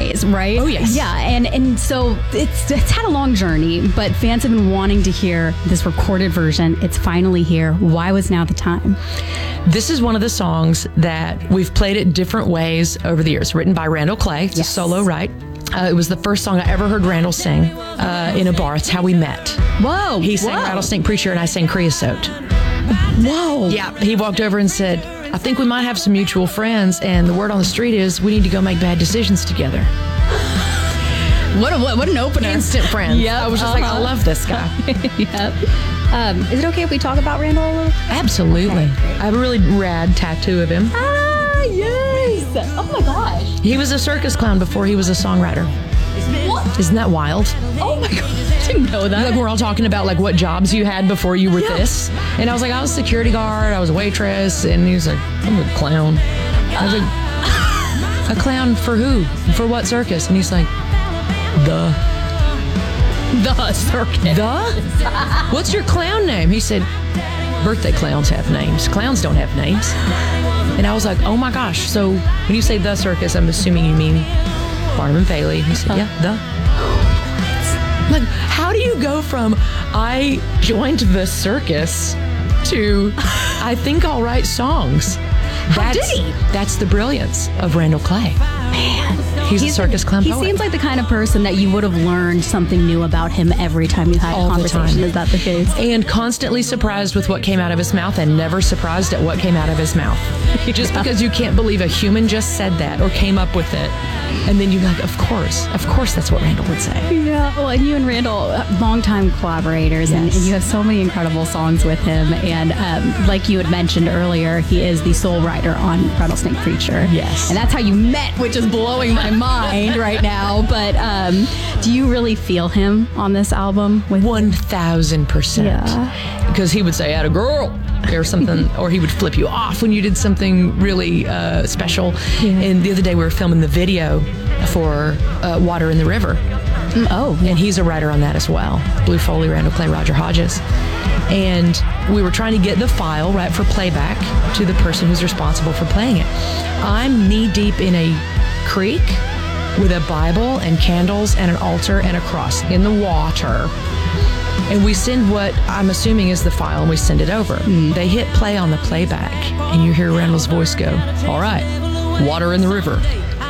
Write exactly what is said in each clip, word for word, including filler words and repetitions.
days, right? Oh, yes. Yeah, and, and so it's, it's had a long journey, but fans have been wanting to hear this recorded version. It's finally here. Why was now the time? This is one of the songs that we've played it different ways over the years. Written by Randall Clay. It's Yes. a solo, right? Uh, it was the first song I ever heard Randall sing uh, in a bar. It's how we met. Whoa. He sang whoa. Rattlesnake Preacher and I sang Creosote. Whoa. Yeah, he walked over and said, I think we might have some mutual friends, and the word on the street is we need to go make bad decisions together. What, a, what, what an opener. Instant friend. Yep, I was just uh-huh. like, I love this guy. Yep. Um, is it okay if we talk about Randall a little? Absolutely. Okay, great. I have a really rad tattoo of him. Ah, yes. Oh my gosh. He was a circus clown before he was a songwriter. What? Isn't that wild? Oh my god. I didn't know that. Like we're all talking about like what jobs you had before you were Yeah. this. And I was like, I was a security guard, I was a waitress, and he was like, I'm a clown. I was like, a clown for who? For what circus? And he's like, the. The circus. The? What's your clown name? He said, birthday clowns have names. Clowns don't have names. And I was like, oh my gosh. So when you say the circus, I'm assuming you mean Barnum and Bailey. He said, yeah, the. Like, how do you go from I joined the circus to I think I'll write songs? How That's, did he? That's the brilliance of Randall Clay. Man, he's, a circus clown He poet. seems like the kind of person that you would have learned something new about him every time you had All a the conversation. time. Is that the case? And constantly surprised with what came out of his mouth and never surprised at what came out of his mouth. Just because you can't believe a human just said that or came up with it. And then you're like, of course, of course that's what Randall would say. Yeah, well, and you and Randall, uh, longtime collaborators, and, Yes. and you have so many incredible songs with him. And um, like you had mentioned earlier, he is the sole writer on Rattlesnake Preacher. Yes. And that's how you met, which is blowing my mind right now. But um, do you really feel him on this album? With one thousand percent. Yeah. Because he would say, "Atta girl," or something, or he would flip you off when you did something really uh, special. Yeah. And the other day we were filming the video for uh, Water in the River. Mm, oh, And he's a writer on that as well. Blue Foley, Randall Clay, Roger Hodges. And we were trying to get the file right for playback to the person who's responsible for playing it. I'm knee deep in a creek with a Bible and candles and an altar and a cross in the water. And we send what I'm assuming is the file and we send it over. Mm. They hit play on the playback and you hear Randall's voice go, all right, Water in the River.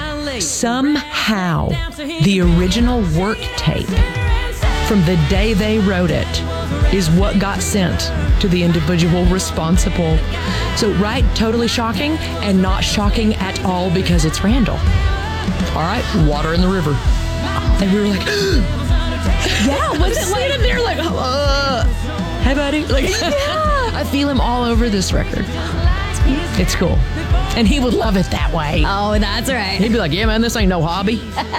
Somehow, the original work tape from the day they wrote it is what got sent to the individual responsible. So, right, totally shocking and not shocking at all because it's Randall. All right, Water in the River. And we were like, yeah. Was it like sitting there like, uh, hey, buddy. Like, yeah. I feel him all over this record. It's cool. And he would love it that way. Oh, that's right. He'd be like, yeah, man, this ain't no hobby.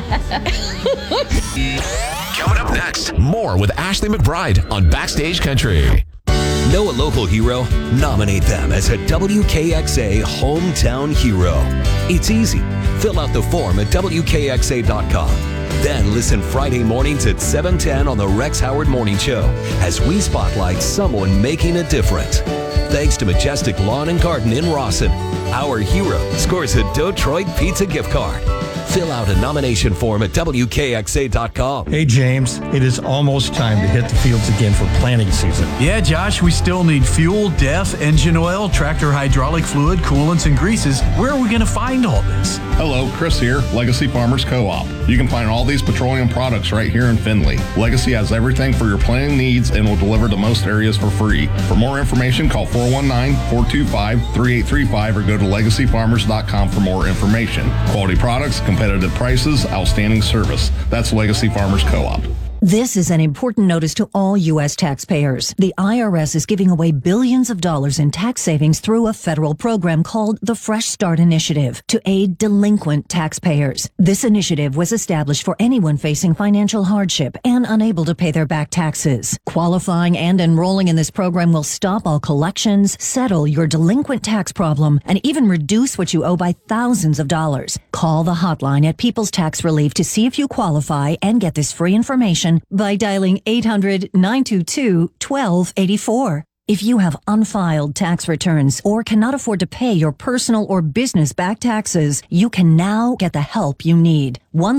Coming up next, more with Ashley McBride on Backstage Country. Know a local hero? Nominate them as a W K X A Hometown Hero. It's easy. Fill out the form at W K X A dot com. Then listen Friday mornings at seven ten on the Rex Howard Morning Show as we spotlight someone making a difference. Thanks to Majestic Lawn and Garden in Rawson, our hero scores a Detroit Pizza gift card. Fill out a nomination form at W K X A dot com. Hey, James, it is almost time to hit the fields again for planting season. Yeah, Josh, we still need fuel, D E F, engine oil, tractor hydraulic fluid, coolants, and greases. Where are we going to find all this? Hello, Chris here, Legacy Farmers Co-op. You can find all these petroleum products right here in Findlay. Legacy has everything for your planting needs and will deliver to most areas for free. For more information, call four one nine, four two five, three eight three five or go to legacy farmers dot com for more information. Quality products, competitive prices, outstanding service. That's Legacy Farmers Co-op. This is an important notice to all U S taxpayers. The I R S is giving away billions of dollars in tax savings through a federal program called the Fresh Start Initiative to aid delinquent taxpayers. This initiative was established for anyone facing financial hardship and unable to pay their back taxes. Qualifying and enrolling in this program will stop all collections, settle your delinquent tax problem, and even reduce what you owe by thousands of dollars. Call the hotline at People's Tax Relief to see if you qualify and get this free information by dialing eight hundred, nine two two, one two eight four. If you have unfiled tax returns or cannot afford to pay your personal or business back taxes, you can now get the help you need. One